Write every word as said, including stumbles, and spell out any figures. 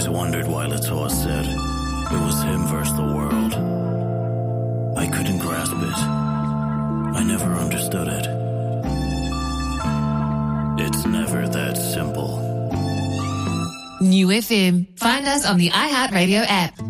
wondered why Latour said it was him versus the world. I couldn't grasp it. I never understood it. It's never that simple. New F M. Find us on the iHeartRadio app.